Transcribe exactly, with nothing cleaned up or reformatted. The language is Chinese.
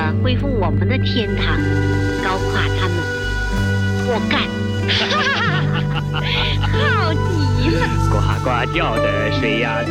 的恢复我们的天堂，搞垮他们，我干！好极了， 呱呱叫的水鸭子。